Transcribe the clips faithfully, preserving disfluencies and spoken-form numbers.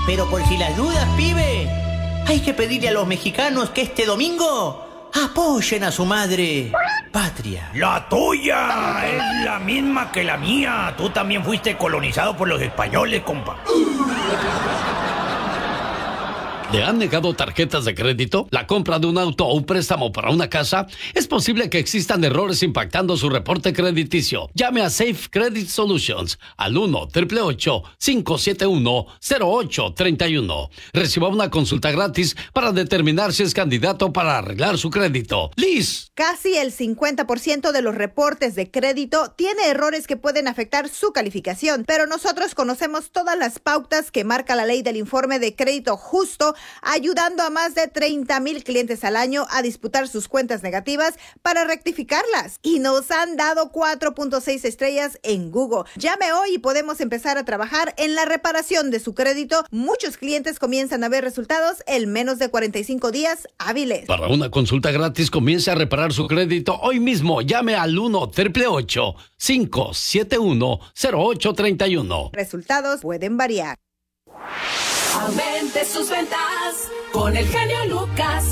Pero por si las dudas, pibe, hay que pedirle a los mexicanos que este domingo apoyen a su madre patria. La tuya es la misma que la mía. Tú también fuiste colonizado por los españoles, compa. ¿Le han negado tarjetas de crédito, la compra de un auto o un préstamo para una casa? Es posible que existan errores impactando su reporte crediticio. Llame a Safe Credit Solutions al uno, ocho ocho ocho, cinco siete uno, cero ocho tres uno. Reciba una consulta gratis para determinar si es candidato para arreglar su crédito. Liz. Casi el cincuenta por ciento de los reportes de crédito tiene errores que pueden afectar su calificación, pero nosotros conocemos todas las pautas que marca la ley del informe de crédito justo, ayudando a más de treinta mil clientes al año a disputar sus cuentas negativas para rectificarlas. Y nos han dado cuatro punto seis estrellas en Google. Llame hoy y podemos empezar a trabajar en la reparación de su crédito. Muchos clientes comienzan a ver resultados en menos de cuarenta y cinco días hábiles. Para una consulta gratis, comience a reparar su crédito hoy mismo. Llame al uno, ocho ocho ocho, cinco siete uno, cero ocho tres uno. Resultados pueden variar. Aumente sus ventas con el genio Lucas.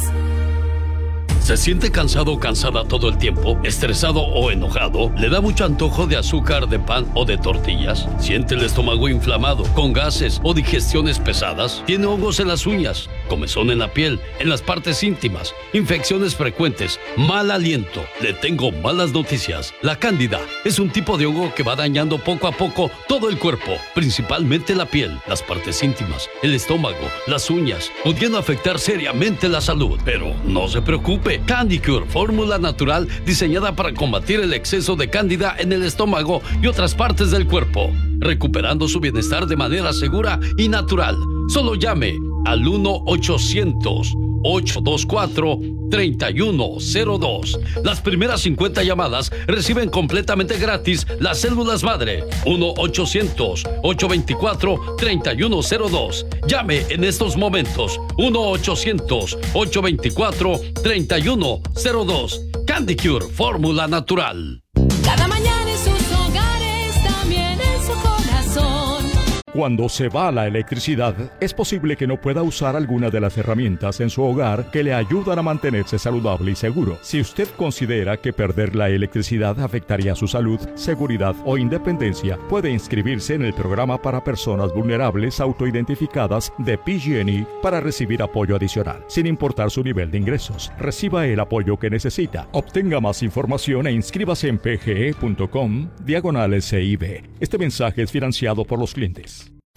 ¿Se siente cansado o cansada todo el tiempo? ¿Estresado o enojado? ¿Le da mucho antojo de azúcar, de pan o de tortillas? ¿Siente el estómago inflamado, con gases o digestiones pesadas? ¿Tiene hongos en las uñas, comezón en la piel, en las partes íntimas, infecciones frecuentes, mal aliento? Le tengo malas noticias. La cándida es un tipo de hongo que va dañando poco a poco todo el cuerpo, principalmente la piel, las partes íntimas, el estómago, las uñas, pudiendo afectar seriamente la salud. Pero no se preocupe. CandiCure, fórmula natural diseñada para combatir el exceso de cándida en el estómago y otras partes del cuerpo, recuperando su bienestar de manera segura y natural. Solo llame al uno ochocientos, ocho dos cuatro, tres uno cero dos. Las primeras cincuenta llamadas reciben completamente gratis las células madre. uno ochocientos, ocho dos cuatro, tres uno cero dos. Llame en estos momentos. uno ochocientos, ocho dos cuatro, tres uno cero dos. CandiCure, fórmula natural. Cada mañana en sus hogares, también en su corazón. Cuando se va la electricidad, es posible que no pueda usar alguna de las herramientas en su hogar que le ayudan a mantenerse saludable y seguro. Si usted considera que perder la electricidad afectaría su salud, seguridad o independencia, puede inscribirse en el programa para personas vulnerables autoidentificadas de P G and E para recibir apoyo adicional, sin importar su nivel de ingresos. Reciba el apoyo que necesita. Obtenga más información e inscríbase en pge.com diagonal S I B. Este mensaje es financiado por los clientes.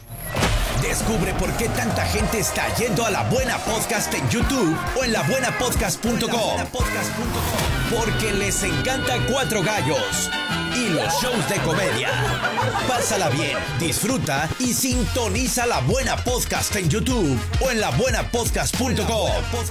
Descubre por qué tanta gente está yendo a La Buena Podcast en YouTube o en la buena podcast punto com. Porque les encanta Cuatro Gallos y los shows de comedia. Pásala bien, disfruta y sintoniza La Buena Podcast en YouTube o en la buena podcast punto com.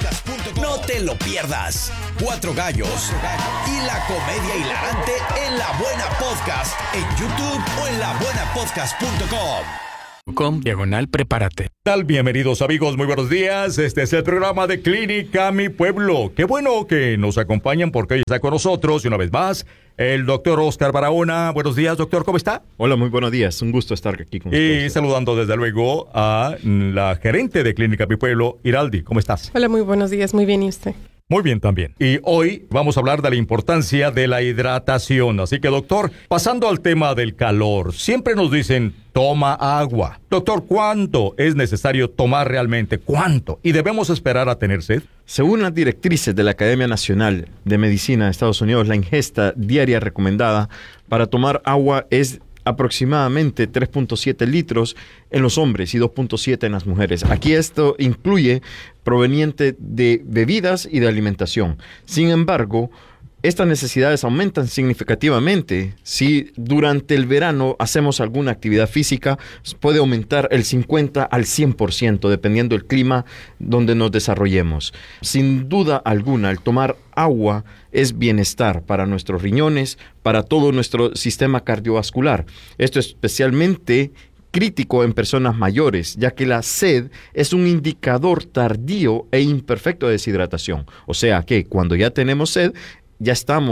No te lo pierdas. Cuatro Gallos y la comedia hilarante en La Buena Podcast en YouTube o en la buena podcast punto com. Com diagonal prepárate. ¿Qué tal? Bienvenidos amigos, muy buenos días. Este es el programa de Clínica Mi Pueblo. Qué bueno que nos acompañan porque hoy está con nosotros y una vez más el doctor Oscar Barahona. Buenos días, doctor, ¿cómo está? Hola, muy buenos días. Un gusto estar aquí con ustedes. Y saludando desde luego a la gerente de Clínica Mi Pueblo, Iraldi. ¿Cómo estás? Hola, muy buenos días. Muy bien, ¿y usted? Muy bien también. Y hoy vamos a hablar de la importancia de la hidratación. Así que, doctor, pasando al tema del calor, siempre nos dicen, toma agua. Doctor, ¿cuánto es necesario tomar realmente? ¿Cuánto? ¿Y debemos esperar a tener sed? Según las directrices de la Academia Nacional de Medicina de Estados Unidos, la ingesta diaria recomendada para tomar agua es aproximadamente tres punto siete litros en los hombres y dos punto siete en las mujeres. Aquí esto incluye proveniente de bebidas y de alimentación. Sin embargo, estas necesidades aumentan significativamente. Si durante el verano hacemos alguna actividad física, puede aumentar el cincuenta al cien por ciento dependiendo del clima donde nos desarrollemos. Sin duda alguna, el tomar agua es bienestar para nuestros riñones, para todo nuestro sistema cardiovascular. Esto es especialmente crítico en personas mayores, ya que la sed es un indicador tardío e imperfecto de deshidratación. O sea que cuando ya tenemos sed, ya estamos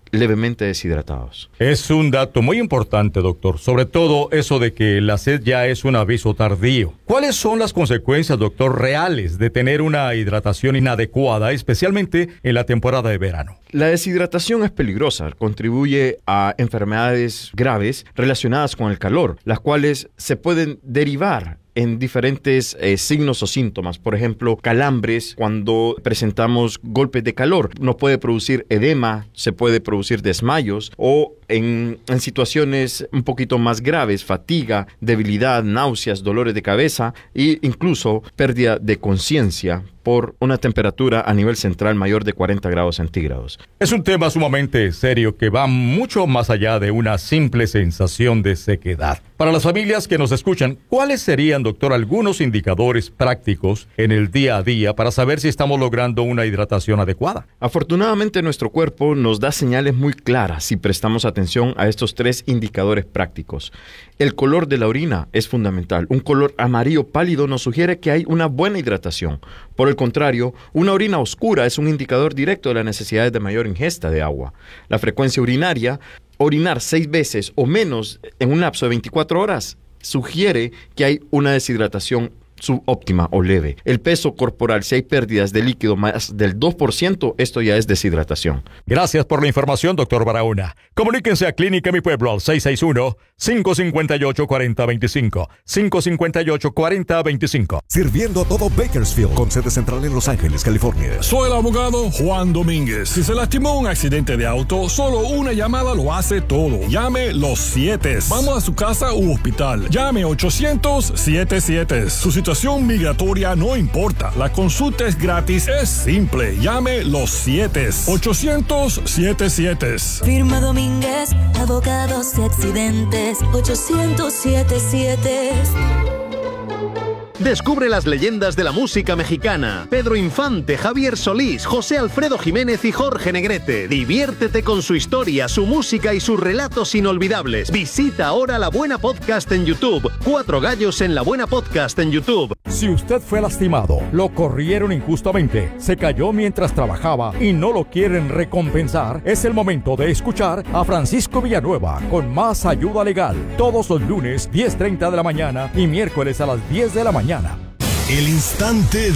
levemente deshidratados. Es un dato muy importante, doctor, sobre todo eso de que la sed ya es un aviso tardío. ¿Cuáles son las consecuencias, doctor, reales de tener una hidratación inadecuada, especialmente en la temporada de verano? La deshidratación es peligrosa, contribuye a enfermedades graves relacionadas con el calor, las cuales se pueden derivar en diferentes eh, signos o síntomas. Por ejemplo, calambres cuando presentamos golpes de calor. Nos puede producir edema, se puede producir desmayos o en, en situaciones un poquito más graves, fatiga, debilidad, náuseas, dolores de cabeza e incluso pérdida de conciencia por una temperatura a nivel central mayor de cuarenta grados centígrados. Es un tema sumamente serio que va mucho más allá de una simple sensación de sequedad. Para las familias que nos escuchan, ¿cuáles serían, doctor, algunos indicadores prácticos en el día a día para saber si estamos logrando una hidratación adecuada? Afortunadamente, nuestro cuerpo nos da señales muy claras si prestamos atención a estos tres indicadores prácticos. El color de la orina es fundamental. Un color amarillo pálido nos sugiere que hay una buena hidratación. Por el contrario, una orina oscura es un indicador directo de la necesidad de mayor ingesta de agua. La frecuencia urinaria, orinar seis veces o menos en un lapso de veinticuatro horas, sugiere que hay una deshidratación subóptima o leve. El peso corporal, si hay pérdidas de líquido más del dos por ciento, esto ya es deshidratación. Gracias por la información, doctor Barahona. Comuníquense a Clínica Mi Pueblo al seis seis uno, cinco cinco ocho, cuatro cero dos cinco, cinco cinco ocho, cuatro cero dos cinco. Sirviendo a todo Bakersfield, con sede central en Los Ángeles, California. Soy el abogado Juan Domínguez. Si se lastimó un accidente de auto, solo una llamada lo hace todo. Llame los siete. Vamos a su casa u hospital. Llame ochocientos siete siete. Su situación migratoria no importa. La consulta es gratis, es simple. Llame los siete. ochocientos siete siete. Firma Domínguez, abogados y accidentes. ochocientos siete siete. Descubre las leyendas de la música mexicana. Pedro Infante, Javier Solís, José Alfredo Jiménez y Jorge Negrete. Diviértete con su historia, su música y sus relatos inolvidables. Visita ahora La Buena Podcast en YouTube. Cuatro Gallos en La Buena Podcast en YouTube. Si usted fue lastimado, lo corrieron injustamente, se cayó mientras trabajaba y no lo quieren recompensar, es el momento de escuchar a Francisco Villanueva con Más Ayuda Legal. Todos los lunes, diez treinta de la mañana y miércoles a las diez de la mañana. El instante